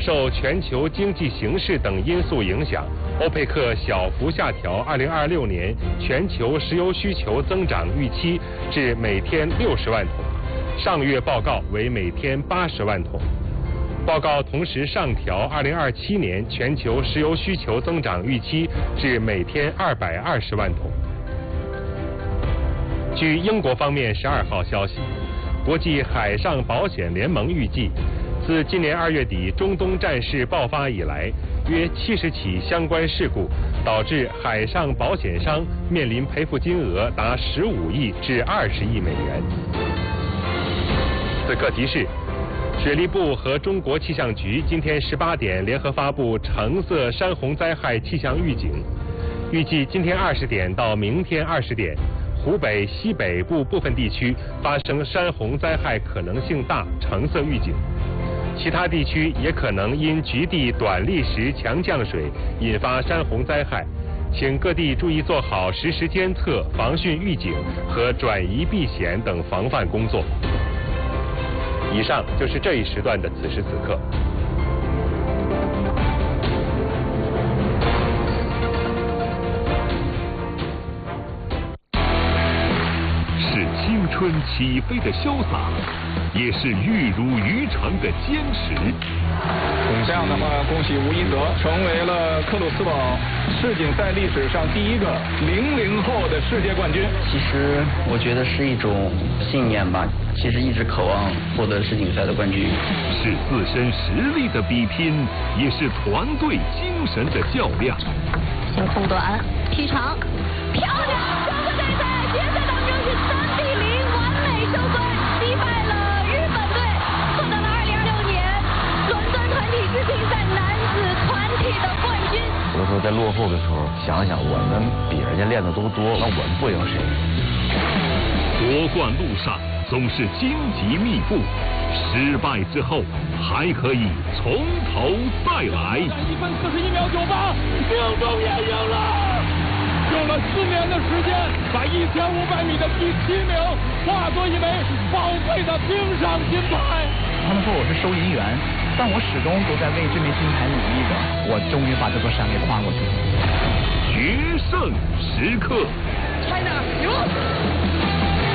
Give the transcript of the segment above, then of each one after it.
受全球经济形势等因素影响，欧佩克小幅下调2026年全球石油需求增长预期至每天60万桶，上月报告为每天80万桶。报告同时上调2027年全球石油需求增长预期至每天220万桶。据英国方面12号消息，国际海上保险联盟预计，自今年2月底中东战事爆发以来，约70起相关事故导致海上保险商面临赔付金额达15亿至20亿美元。此刻提示，水利部和中国气象局今天18点联合发布橙色山洪灾害气象预警，预计今天20点到明天20点，湖北西北部部分地区发生山洪灾害可能性大，橙色预警。其他地区也可能因局地短砾石强降水引发山洪灾害，请各地注意做好实时监测、防汛预警和转移避险等防范工作。以上就是这一时段的此时此刻。 是青春起飞的潇洒，也是玉如渔场的坚持。 这样的话，恭喜吴一泽成为了克鲁斯堡世锦赛历史上第一个00后的世界冠军。 其实我觉得是一种信念吧，其实一直渴望获得世锦赛的冠军。 是自身实力的比拼，也是团队精神的较量。 先空短，踢长，漂亮！中国队在决赛当中是3比0完美收官，击败了日本队，获得了2026年伦敦团体世锦赛男子团体的冠军。 有的时候在落后的时候，想想我们比人家练的都多，那我们不赢谁？ 夺冠路上总是荆棘密布，失败之后还可以从头再来。 1分41秒98，命中也赢了。用了4年的时间，把1500米的第7名化作一枚宝贵的冰上金牌。 他们说我是收银员，但我始终都在为这枚金牌努力着。我终于把这座山给跨过去了。 决胜时刻 China 赢！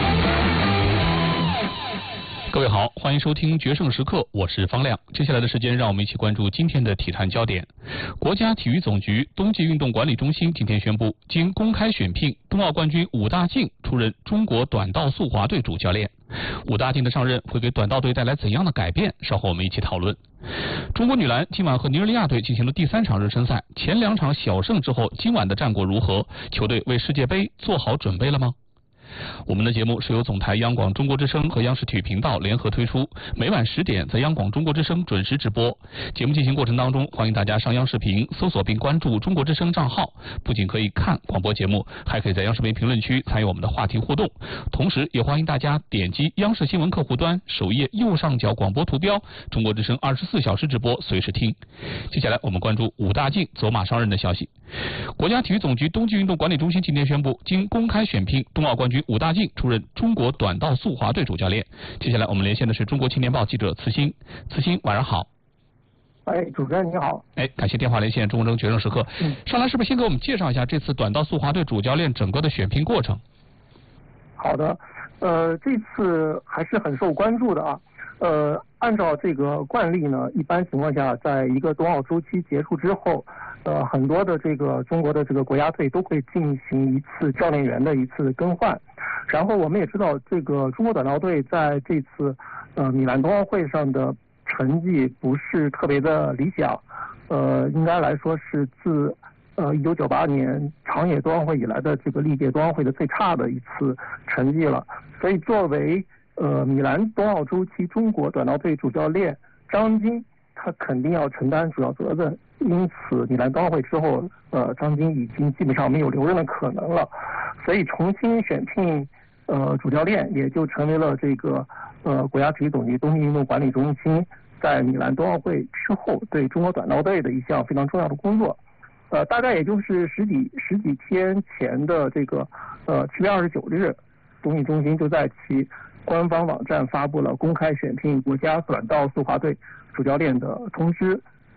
各位好，欢迎收听决胜时刻，我是方亮。接下来的时间，让我们一起关注今天的体坛焦点。国家体育总局冬季运动管理中心今天宣布，经公开选聘，冬奥冠军武大靖出任中国短道速滑队主教练。武大靖的上任会给短道队带来怎样的改变？稍后我们一起讨论。中国女篮今晚和尼日利亚队进行了第3场热身赛，前2场小胜之后，今晚的战果如何？球队为世界杯做好准备了吗？我们的节目是由总台央广中国之声和央视体育频道联合推出，每晚10点在央广中国之声准时直播。节目进行过程当中，欢迎大家上央视频搜索并关注中国之声账号，不仅可以看广播节目，还可以在央视频评论区参与我们的话题互动。同时也欢迎大家点击央视新闻客户端首页右上角广播图标，中国之声24小时直播，随时听。接下来我们关注武大靖走马上任的消息。国家体育总局冬季运动管理中心今天宣布，经公开选聘，冬奥冠军武大靖出任中国短道速滑队主教练。接下来我们连线的是中国青年报记者慈欣。慈欣，晚上好。 主持人你好。 感谢电话连线中国决胜时刻。上来是不是先给我们介绍一下这次短道速滑队主教练整个的选聘过程？ 好的，这次还是很受关注的啊。按照这个惯例呢，一般情况下，在一个冬奥周期结束之后，很多的这个中国的这个国家队都会进行一次教练员的一次更换。然后我们也知道，这个中国短道队在这次米兰冬奥会上的成绩不是特别的理想，应该来说是自1998年长野冬奥会以来的这个历届冬奥会的最差的一次成绩了。所以作为米兰冬奥周期中国短道队主教练张晶，他肯定要承担主要责任。因此米兰冬奥会之后，张晶已经基本上没有留任的可能了，所以重新选聘主教练也就成为了这个国家体育总局冬季运动管理中心在米兰冬奥会之后对中国短道队的一项非常重要的工作。大概也就是十几天前的这个7月29日，冬季中心就在其官方网站发布了公开选聘国家短道速滑队主教练的通知。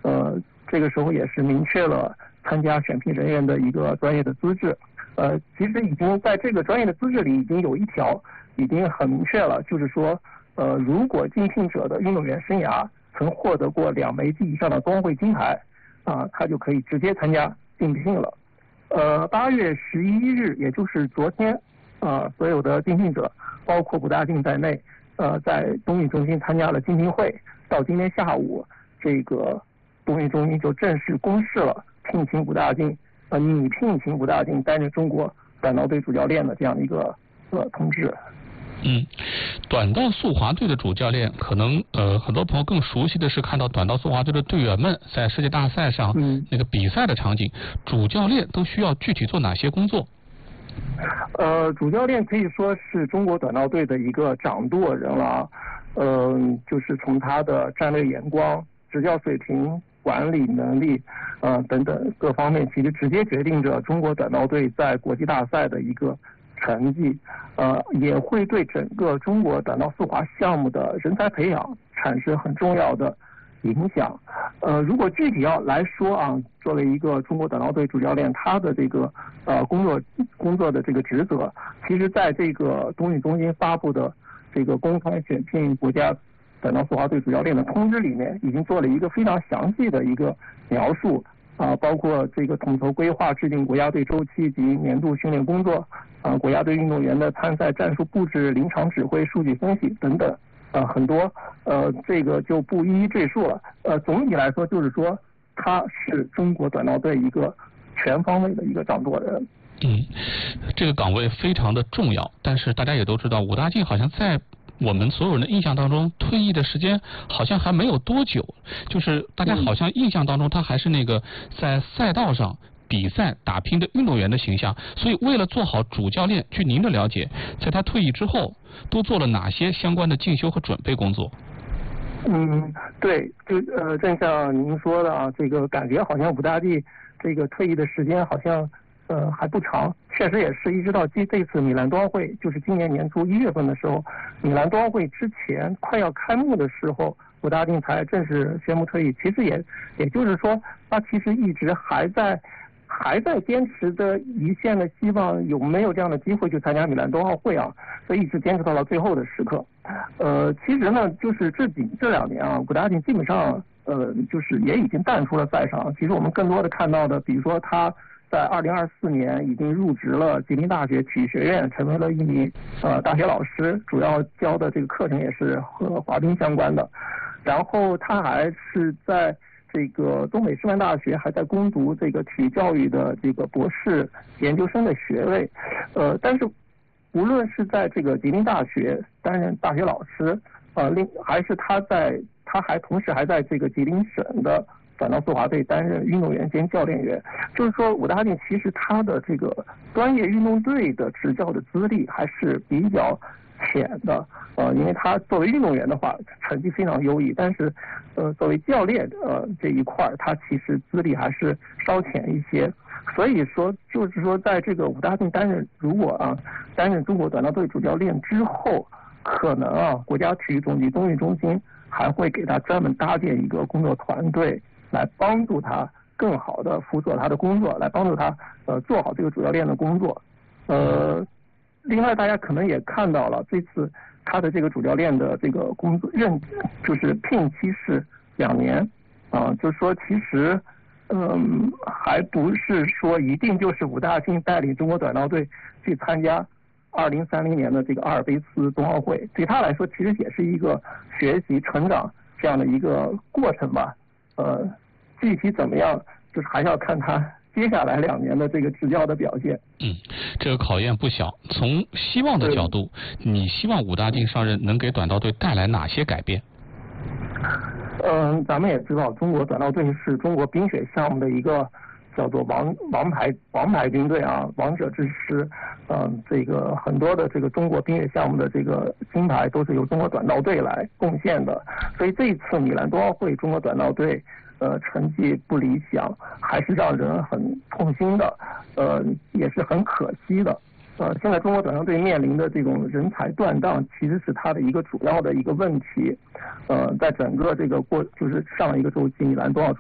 这个时候也是明确了参加选聘人员的一个专业的资质。其实已经在这个专业的资质里已经有一条已经很明确了，就是说，如果竞聘者的运动员生涯曾获得过2枚及以上的冬奥会金牌，他就可以直接参加竞聘了。8月11日，也就是昨天，所有的竞聘者，包括武大靖在内，在冬运中心参加了竞聘会。到今天下午，这个冬运中心就正式公示了聘请武大靖，拟聘请武大靖担任中国短道队主教练的这样一个通知。 短道速滑队的主教练，可能很多朋友更熟悉的是看到短道速滑队的队员们在世界大赛上那个比赛的场景。主教练都需要具体做哪些工作？ 主教练可以说是中国短道队的一个掌舵人了。就是从他的战略眼光、执教水平、管理能力，等等各方面，其实直接决定着中国短道队在国际大赛的一个成绩，也会对整个中国短道速滑项目的人才培养产生很重要的影响。如果具体要来说啊，作为一个中国短道队主教练，他的这个工作的这个职责，其实在这个冬运中心发布的这个公开选聘国家短道速滑队主教练的通知里面，已经做了一个非常详细的一个描述，包括这个统筹规划、制定国家队周期及年度训练工作，国家队运动员的参赛战术布置、临场指挥、数据分析等等，很多，这个就不一一赘述了。总体来说就是说，他是中国短道队一个全方位的一个掌舵人。 这个岗位非常的重要，但是大家也都知道，武大靖好像在我们所有人的印象当中，退役的时间好像还没有多久，就是大家好像印象当中他还是那个在赛道上比赛打拼的运动员的形象。所以为了做好主教练，据您的了解，在他退役之后都做了哪些相关的进修和准备工作？ 对，就正像您说的啊，这个感觉好像武大靖这个退役的时间好像还不长，确实也是一直到这次米兰冬奥会，就是今年年初1月份的时候，米兰冬奥会之前快要开幕的时候，武大靖才正式宣布退役。其实也就是说，他其实一直还在坚持着一线的希望有没有这样的机会去参加米兰冬奥会啊，所以一直坚持到了最后的时刻。其实呢，就是这2年啊，武大靖基本上就是也已经淡出了赛场。其实我们更多的看到的，比如说他在2024年已经入职了吉林大学体育学院，成为了一名大学老师，主要教的这个课程也是和滑冰相关的。然后他还是在这个东北师范大学还在攻读这个体育教育的这个博士研究生的学位。但是无论是在这个吉林大学担任大学老师，还是他还同时还在这个吉林省的短道速滑队担任运动员兼教练员。就是说，武大靖其实他的这个专业运动队的执教的资历还是比较浅的，因为他作为运动员的话成绩非常优异，但是作为教练这一块他其实资历还是稍浅一些。所以说就是说，在这个武大靖如果担任中国短道队主教练之后，可能国家体育总局冬运中心还会给他专门搭建一个工作团队，来帮助他更好的辅佐他的工作，来帮助他做好这个主教练的工作。另外大家可能也看到了，这次他的这个主教练的这个工作就是聘期是2年就是说其实还不是说一定就是武大靖带领中国短道队去参加2030年的这个阿尔卑斯冬奥会，对他来说其实也是一个学习成长这样的一个过程吧。具体怎么样，就是还要看他接下来2年的这个执教的表现。 这个考验不小。从希望的角度，你希望武大靖上任能给短道队带来哪些改变？ 咱们也知道，中国短道队是中国冰雪项目的一个叫做王牌军队啊，王者之师。这个很多的这个中国冰雪项目的这个金牌都是由中国短道队来贡献的。所以这一次米兰冬奥会，中国短道队成绩不理想，还是让人很痛心的，也是很可惜的。现在中国短道队面临的这种人才断档，其实是它的一个主要的一个问题。在整个这个就是上一个周期米兰冬奥